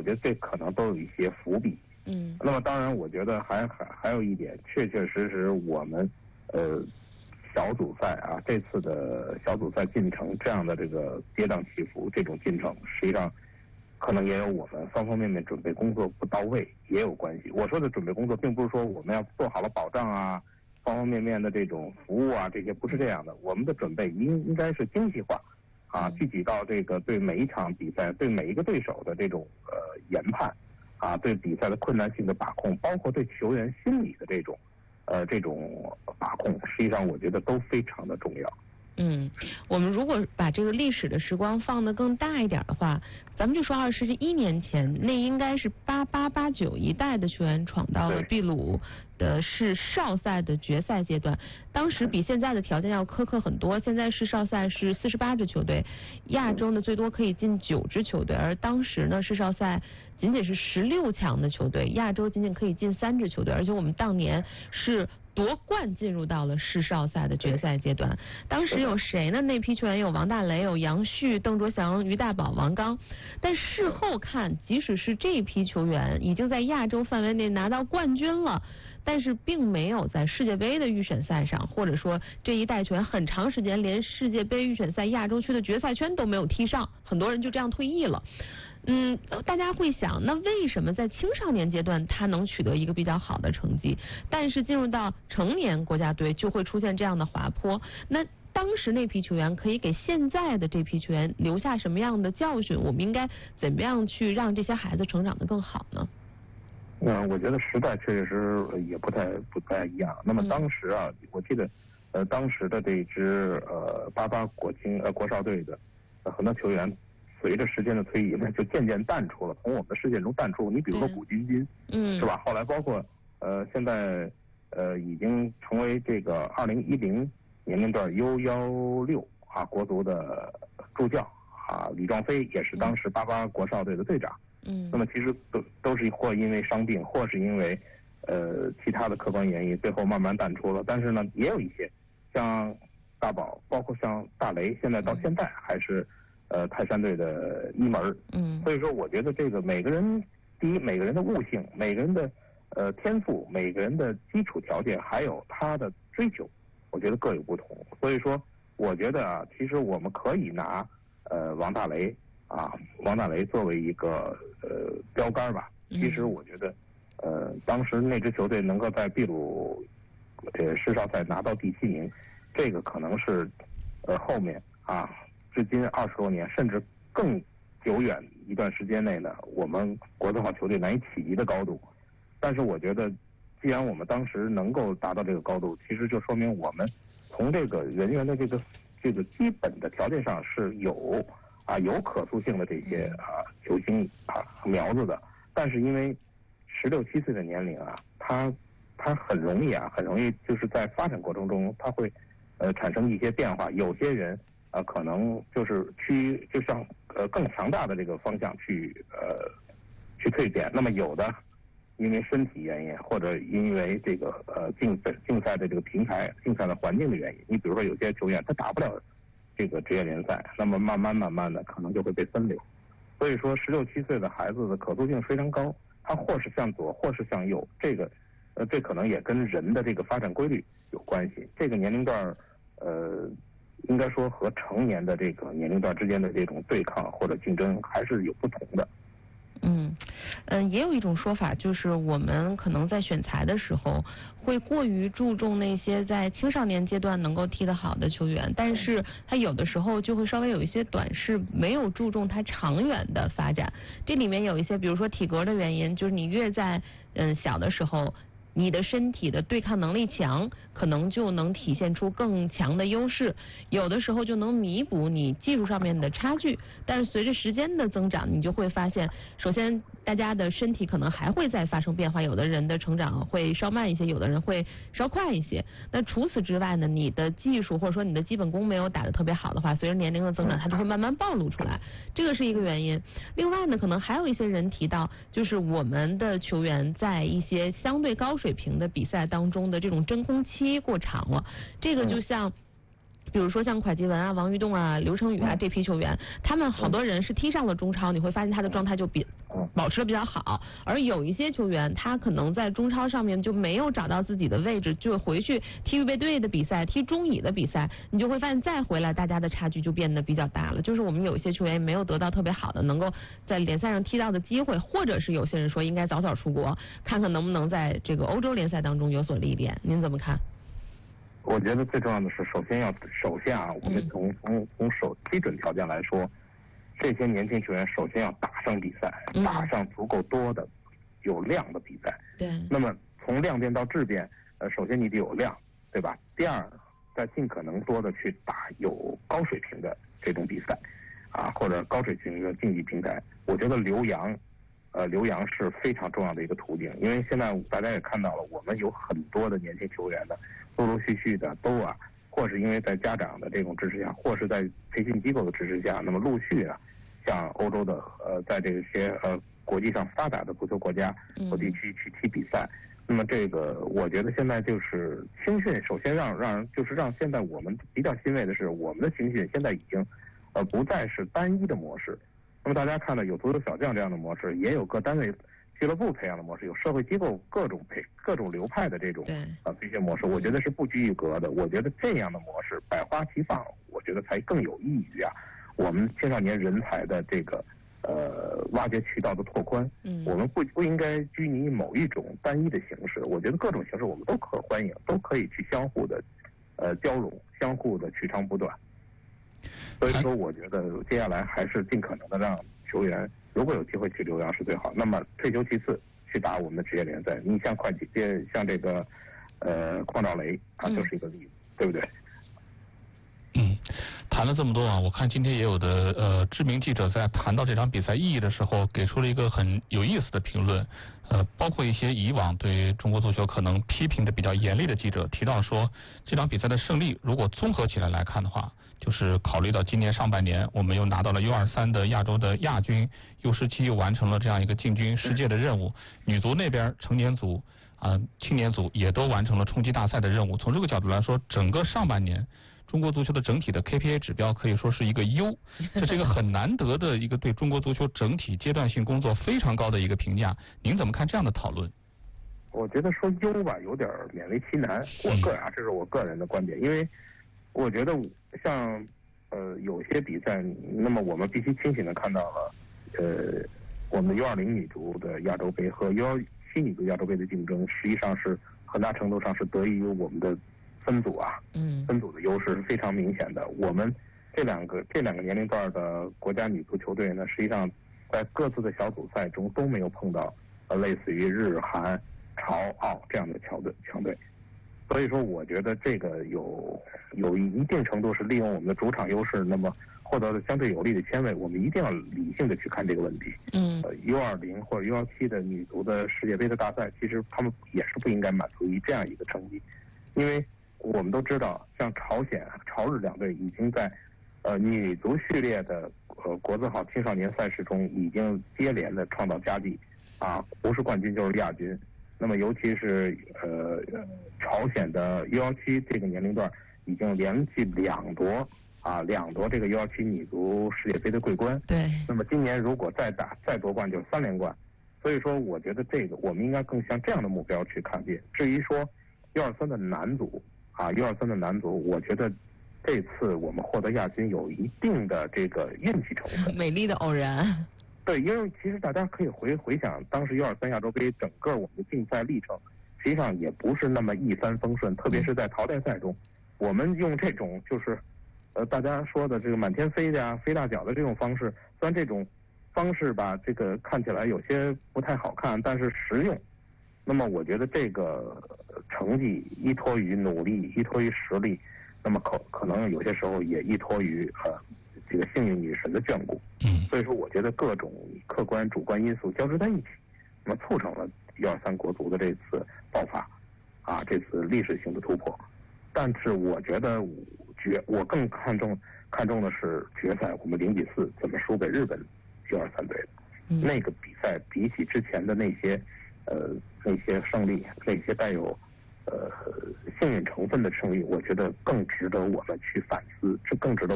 我觉得这可能都有一些伏笔。那么当然，我觉得还有一点，确确实实我们小组赛啊，这次的小组赛进程这样的这个跌宕起伏这种进程，实际上可能也有我们方方面面准备工作不到位也有关系。我说的准备工作，并不是说我们要做好了保障啊，方方面面的这种服务啊，这些不是这样的。我们的准备应该是精细化啊，具体到这个对每一场比赛、对每一个对手的这种研判啊，对比赛的困难性的把控，包括对球员心理的这种把控，实际上我觉得都非常的重要。 我们如果把这个历史的时光放得更大一点的话，咱们就说21年前，那应该是88、89一代的球员闯到了秘鲁的世少赛的决赛阶段。当时比现在的条件要苛刻很多，现在世少赛是48支球队，亚洲呢最多可以进9支球队，而当时呢世少赛仅仅是16强的球队，亚洲仅仅可以进3支球队，而且我们当年是夺冠进入到了世少赛的决赛阶段。当时有谁呢？那批球员有王大雷、有杨旭、邓卓翔、于大宝、王刚。但事后看，即使是这批球员已经在亚洲范围内拿到冠军了，但是并没有在世界杯的预选赛上，或者说这一代球员很长时间连世界杯预选赛亚洲区的决赛圈都没有踢上，很多人就这样退役了。大家会想，那为什么在青少年阶段他能取得一个比较好的成绩，但是进入到成年国家队就会出现这样的滑坡？那当时那批球员可以给现在的这批球员留下什么样的教训？我们应该怎么样去让这些孩子成长得更好呢？ 我觉得时代确实也不太一样。那么当时啊，我记得当时的这支88国少队的很多球员，随着时间的推移呢，就渐渐淡出了，从我们的视线中淡出。你比如说古津津，是吧？后来包括现在已经成为这个2010年龄段 U16啊国足的助教啊，李壮飞也是当时88国少队的队长。那么其实都是或因为伤病，或是因为其他的客观原因，最后慢慢淡出了。但是呢，也有一些像大宝，包括像大雷，现在到现在还是泰山队的一门。所以说我觉得这个每个人，第一，每个人的悟性，每个人的天赋，每个人的基础条件，还有他的追求，我觉得各有不同。所以说我觉得啊，其实我们可以拿王大雷作为一个标杆吧。其实我觉得当时那支球队能够在秘鲁这个世少赛拿到第7名，这个可能是后面啊至今20多年甚至更久远一段时间内呢，我们国字号球队难以企及的高度。但是我觉得既然我们当时能够达到这个高度，其实就说明我们从这个人员的这个基本的条件上是有可塑性的这些球星苗子的。但是因为16、17岁的年龄啊，他很容易就是在发展过程中他会产生一些变化。有些人可能就是就向更强大的这个方向去蜕变。那么有的因为身体原因，或者因为这个竞赛的这个平台、竞赛的环境的原因，你比如说有些球员他打不了这个职业联赛，那么慢慢的可能就会被分流。所以说16、17岁的孩子的可塑性非常高，他或是向左或是向右，这可能也跟人的这个发展规律有关系。这个年龄段应该说和成年的这个年龄段之间的这种对抗或者竞争还是有不同的。 也有一种说法，就是我们可能在选材的时候会过于注重那些在青少年阶段能够踢得好的球员，但是他有的时候就会稍微有一些短视，没有注重他长远的发展。这里面有一些比如说体格的原因，就是你越在小的时候，你的身体的对抗能力强，可能就能体现出更强的优势，有的时候就能弥补你技术上面的差距。但是随着时间的增长，你就会发现，首先大家的身体可能还会再发生变化，有的人的成长会稍慢一些，有的人会稍快一些。那除此之外呢，你的技术或者说你的基本功没有打得特别好的话，随着年龄的增长，它就会慢慢暴露出来，这个是一个原因。另外呢，可能还有一些人提到，就是我们的球员在一些相对高水平的比赛当中的这种真空期过长了，这个就像比如说像蒯基文啊、王玉栋啊、刘成宇啊这批球员，他们好多人是踢上了中超，你会发现他的状态就保持的比较好，而有一些球员他可能在中超上面就没有找到自己的位置，就回去踢预备队的比赛、踢中乙的比赛，你就会发现再回来大家的差距就变得比较大了。就是我们有一些球员没有得到特别好的能够在联赛上踢到的机会，或者是有些人说应该早早出国，看看能不能在这个欧洲联赛当中有所历练。您怎么看？ 我觉得最重要的是，首先啊，我们从基准条件来说，这些年轻球员首先要打上比赛，打上足够多的有量的比赛。 对。 那么从量变到质变，首先你得有量，对吧？第二，再尽可能多的去打有高水平的这种比赛，啊，或者高水平的竞技平台。我觉得留洋是非常重要的一个途径，因为现在大家也看到了，我们有很多的年轻球员的陆陆续续的都啊，或是因为在家长的这种支持下，或是在培训机构的支持下，那么陆续啊，像欧洲的在这些国际上发达的足球国家和地区去踢比赛。那么这个我觉得现在就是青训，首先让现在我们比较欣慰的是，我们的青训现在已经不再是单一的模式。那么大家看到有足球小将这样的模式，也有各单位俱乐部培养的模式，有社会机构各种流派的这种培训模式，我觉得是不拘一格的。我觉得这样的模式百花齐放，我觉得才更有益于啊我们青少年人才的这个挖掘渠道的拓宽。我们不应该拘泥某一种单一的形式，我觉得各种形式我们都可欢迎，都可以去相互的交融，相互的取长补短。所以说，我觉得接下来还是尽可能的让球员，如果有机会去留洋是最好。那么退休其次，去打我们的职业联赛。你像像这个邝兆雷，他就是一个例子，对不对？ 谈了这么多啊，我看今天也有的知名记者在谈到这场比赛意义的时候，给出了一个很有意思的评论。包括一些以往对中国足球可能批评的比较严厉的记者提到说，这场比赛的胜利如果综合起来来看的话，就是考虑到今年上半年我们又拿到了U23的亚洲的亚军，U17又完成了这样一个进军世界的任务，女足那边成年组青年组也都完成了冲击大赛的任务。从这个角度来说，整个上半年中国足球的整体的 KPI 指标可以说是一个优，这是一个很难得的一个对中国足球整体阶段性工作非常高的一个评价。您怎么看这样的讨论？ 我觉得说优吧，有点勉为其难。这是我个人的观点，因为我觉得像有些比赛，那么我们必须清醒的看到了，我们的U20女足的亚洲杯和U17女足亚洲杯的竞争，实际上是很大程度上是得益于我们的分组啊，分组的优势是非常明显的。我们这两个年龄段的国家女足球队呢，实际上在各自的小组赛中都没有碰到类似于日韩朝澳这样的强队，所以说我觉得这个有一定程度是利用我们的主场优势，那么获得了相对有利的签位。我们一定要理性的去看这个问题。U20或者U17的女足的世界杯的大赛，其实他们也是不应该满足于这样一个成绩，因为我们都知道，像朝鲜、朝日两队已经在女足序列的国字号青少年赛事中已经接连的创造佳绩啊，不是冠军就是亚军。那么尤其是朝鲜的 U17这个年龄段已经连续两夺这个 U17女足世界杯的桂冠。 对。那么今年如果再夺冠就是3连冠。所以说我觉得这个我们应该更向这样的目标去看见。至于说 U23的男足U23的男足，我觉得这次我们获得亚军有一定的这个运气成分， 美丽的偶然。 对，因为其实大家可以回想当时U23亚洲杯整个我们的竞赛历程，实际上也不是那么一帆风顺，特别是在淘汰赛中，我们用这种就是大家说的这个满天飞的呀、飞大脚的这种方式，虽然这种方式吧，这个看起来有些不太好看，但是实用。那么我觉得这个成绩依托于努力，依托于实力，那么可能有些时候也依托于这个幸运女神的眷顾。所以说我觉得各种客观主观因素交织在一起，那么促成了U23国足的这次爆发这次历史性的突破。但是我觉得我更看重的是决赛我们0-4怎么输给日本U23队的。那个比赛比起之前的那些胜利，那些带有幸运成分的胜利，我觉得更值得我们去反思，这更值得